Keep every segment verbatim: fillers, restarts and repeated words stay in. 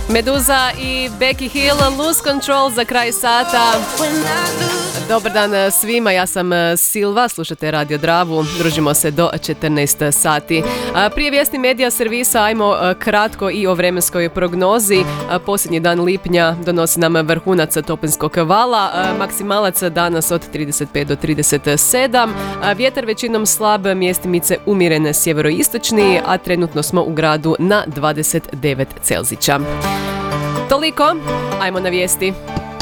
Meduza i Becky Hill, Lose Control za kraj sata. Dobar dan svima, ja sam Silva, slušate Radio Dravu, družimo se do četrnaest sati. Prije vijesti medija servisa, ajmo kratko i o vremenskoj prognozi. Posljednji dan lipnja donosi nam vrhunac toplinskog vala, maksimalac danas od trideset pet do trideset sedam, vjetar većinom slab, mjestimice umjerene sjeveroistočni, a trenutno smo u gradu na dvadeset devet Celzića. Toliko, ajmo na vijesti.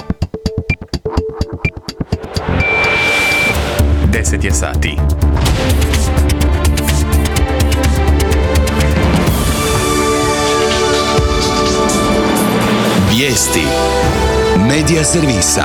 deset je sati. Vijesti medija servisa.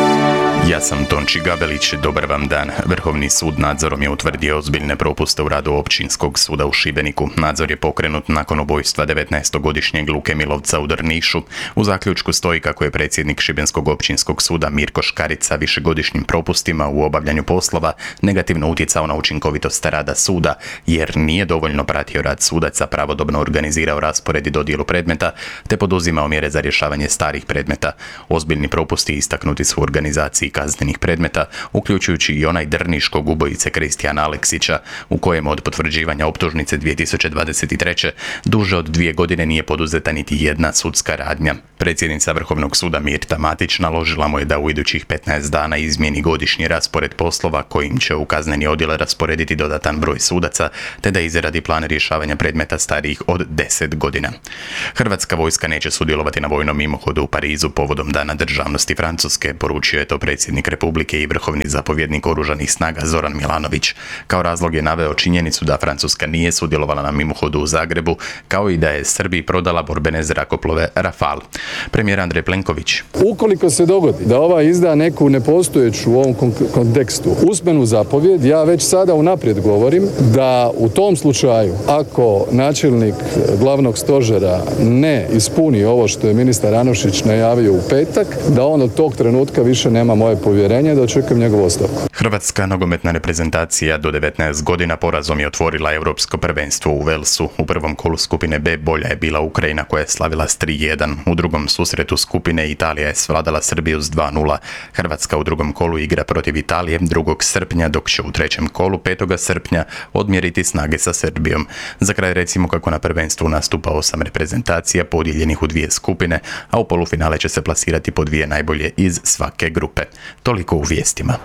Ja sam Tonči Gabelić, dobar vam dan. Vrhovni sud nadzorom je utvrdio ozbiljne propuste u radu Općinskog suda u Šibeniku. Nadzor je pokrenut nakon ubojstva devetnaestogodišnjeg Luke Milovca u Drnišu. U zaključku stoji kako je predsjednik Šibenskog općinskog suda Mirko Škarica višegodišnjim propustima u obavljanju poslova negativno utjecao na učinkovitost rada suda, jer nije dovoljno pratio rad sudaca, pravodobno organizirao raspored i dodjelu predmeta, te poduzimao mjere za rješavanje starih predmeta. Ozbiljni propusti istaknuti su u organizaciji kaznenih predmeta, uključujući i onaj drniškog ubojice Kristijana Aleksića, u kojem od potvrđivanja optužnice dvije tisuće dvadeset treće duže od dvije godine nije poduzeta niti jedna sudska radnja. Predsjednica Vrhovnog suda Mirta Matić naložila mu je da u idućih petnaest dana izmijeni godišnji raspored poslova kojim će u kazneni odjel rasporediti dodatan broj sudaca, te da izradi plan rješavanja predmeta starijih od deset godina. Hrvatska vojska neće sudjelovati na vojnom mimohodu u Parizu povodom Dana državnosti Francuske, poručio je to predsjednik Republike i vrhovni zapovjednik oružanih snaga Zoran Milanović. Kao razlog je naveo činjenicu da Francuska nije sudjelovala na mimohodu u Zagrebu, kao i da je Srbiji prodala borbene zrakoplove Rafale. Premijer Andrej Plenković. Ukoliko se dogodi da ova izda neku nepostojeću u ovom kontekstu usmenu zapovjed, ja već sada unaprijed govorim da u tom slučaju, ako načelnik glavnog stožera ne ispuni ovo što je ministar Anušić najavio u petak, da on od tog trenutka više nema moje povjerenje, da očekujem njegovu ostavku. Hrvatska nogometna reprezentacija do devetnaest godina porazom je otvorila europsko prvenstvo u Velsu. U prvom kolu skupine B bolja je bila Ukrajina koja je slavila s tri jedan. U drugom susretu skupine Italija je svladala Srbiju s dva nula. Hrvatska u drugom kolu igra protiv Italije drugog srpnja, dok će u trećem kolu petog srpnja odmjeriti snage sa Srbijom. Za kraj recimo kako na prvenstvu nastupa osam reprezentacija podijeljenih u dvije skupine, a u polufinale će se plasirati po dvije najbolje iz svake grupe. Toliko u vijestima.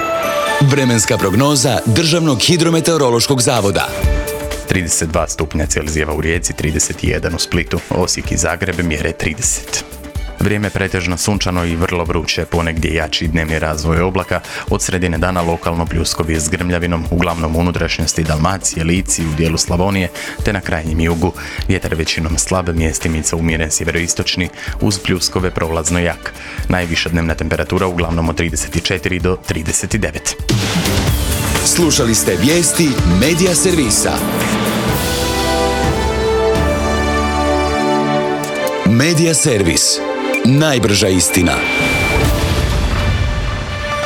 Vremenska prognoza Državnog hidrometeorološkog zavoda. trideset dva stupnja Celzijeva u Rijeci, trideset jedan u Splitu, Osijek i Zagreb mjere trideset. Vrijeme pretežno sunčano i vrlo vruće, ponegdje jači dnevni razvoj oblaka, od sredine dana lokalno pljuskovi s grmljavinom, uglavnom u unutrašnjosti Dalmacije, Lici, u dijelu Slavonije, te na krajnjem jugu. Vjetar većinom slab, mjestimica umjeren sjeveroistočni, uz pljuskove prolazno jak. Najviša dnevna temperatura uglavnom od trideset četiri do trideset devet. Slušali ste vijesti medija servisa. Medija servis. Najbrža istina.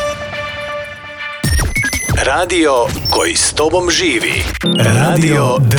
Radio koji s tobom živi. Radio